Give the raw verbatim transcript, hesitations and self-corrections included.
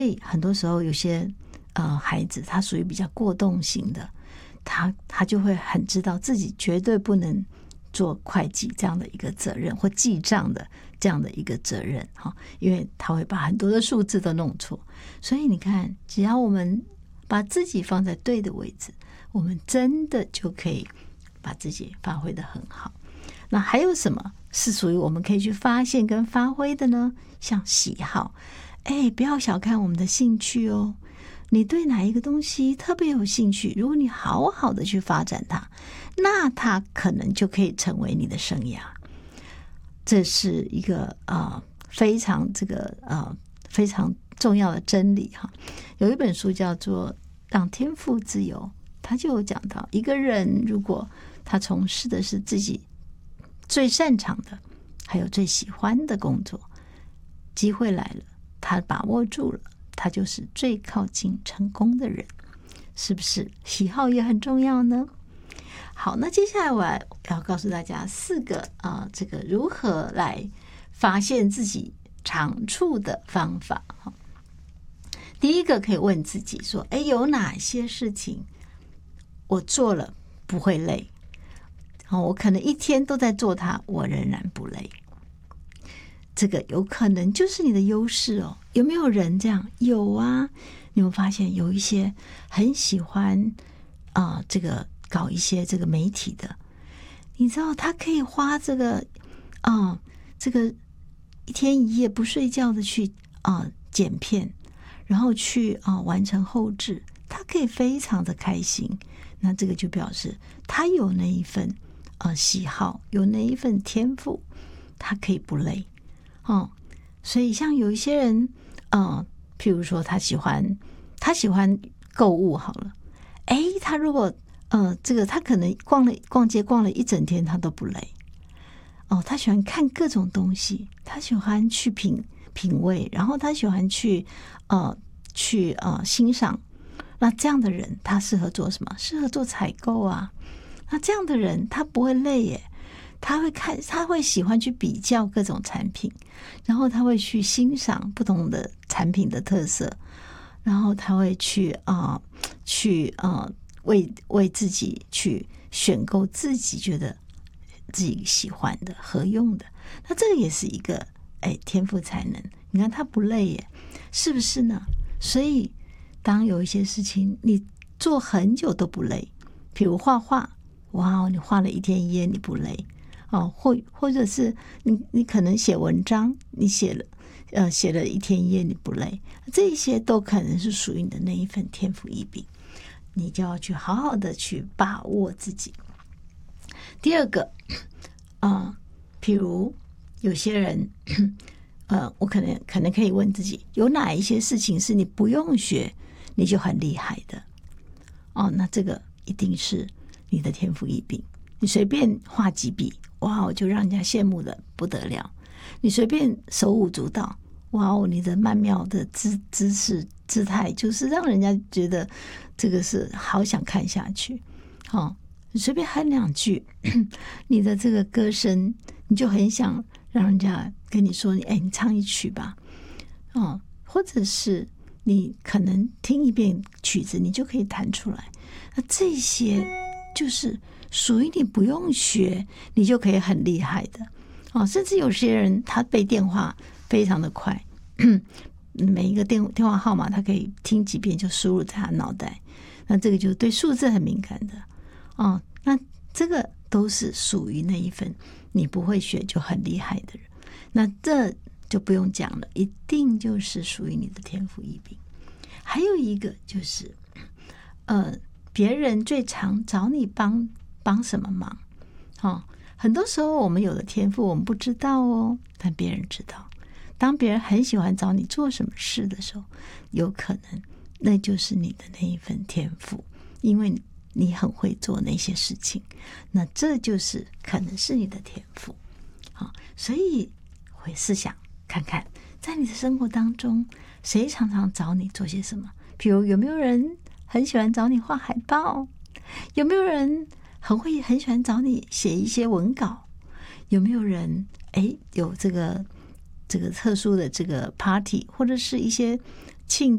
很多时候有些呃孩子他属于比较过动型的，他他就会很知道自己绝对不能做会计这样的一个责任，或记账的这样的一个责任，因为他会把很多的数字都弄错。所以你看，只要我们把自己放在对的位置，我们真的就可以把自己发挥得很好。那还有什么是属于我们可以去发现跟发挥的呢？像喜好，哎，不要小看我们的兴趣哦。你对哪一个东西特别有兴趣，如果你好好的去发展它，那它可能就可以成为你的生涯。这是一个呃非常这个呃非常重要的真理哈。有一本书叫做《让天赋自由》，他就有讲到，一个人如果他从事的是自己最擅长的，还有最喜欢的工作，机会来了，他把握住了，他就是最靠近成功的人。是不是喜好也很重要呢？好，那接下来我要告诉大家四个啊、呃，这个如何来发现自己长处的方法。第一个可以问自己说，哎，有哪些事情我做了不会累？我可能一天都在做它，我仍然不累。这个有可能就是你的优势哦。有没有人这样？有啊。你会发现有一些很喜欢啊、呃，这个搞一些这个媒体的，你知道他可以花这个啊、呃，这个一天一夜不睡觉的去啊、呃、剪片，然后去啊、呃、完成后制，他可以非常的开心。那这个就表示他有那一份呃喜好，有那一份天赋，他可以不累哦。所以像有一些人呃譬如说他喜欢他喜欢购物好了，哎，他如果呃这个他可能逛了逛街逛了一整天他都不累哦。他喜欢看各种东西，他喜欢去品品味，然后他喜欢去呃去呃欣赏。那这样的人他适合做什么？适合做采购啊。那这样的人他不会累耶，他会看，他会喜欢去比较各种产品，然后他会去欣赏不同的产品的特色，然后他会去啊、呃、去啊、呃、为为自己去选购自己觉得自己喜欢的合用的。那这个也是一个哎天赋才能。你看他不累耶，是不是呢？所以当有一些事情你做很久都不累，比如画画，哇，你画了一天一夜你不累哦，或或者是你你可能写文章，你写了呃写了一天一夜你不累，这些都可能是属于你的那一份天赋异禀，你就要去好好的去把握自己。第二个啊、呃，譬如有些人呃，我可能可能可以问自己，有哪一些事情是你不用学你就很厉害的哦？那这个一定是你的天赋异禀。你随便画几笔，哇，就让人家羡慕的不得了。你随便手舞足蹈，哇哦，你的曼妙的姿姿势姿态，就是让人家觉得这个是好想看下去。哦，你随便哼两句，你的这个歌声，你就很想让人家跟你说，哎，你唱一曲吧。哦，或者是你可能听一遍曲子，你就可以弹出来。那这些就是属于你不用学，你就可以很厉害的哦。甚至有些人他背电话非常的快，每一个电电话号码他可以听几遍就输入在他脑袋。那这个就是对数字很敏感的哦。那这个都是属于那一份你不会学就很厉害的人。那这就不用讲了，一定就是属于你的天赋异禀。还有一个就是呃别人最常找你帮帮什么忙哦？很多时候我们有的天赋我们不知道哦，但别人知道。当别人很喜欢找你做什么事的时候，有可能那就是你的那一份天赋，因为你很会做那些事情，那这就是可能是你的天赋。好，所以会试想看看，在你的生活当中，谁常常找你做些什么？比如有没有人很喜欢找你画海报？有没有人很会很喜欢找你写一些文稿？有没有人哎有这个这个特殊的这个 party 或者是一些庆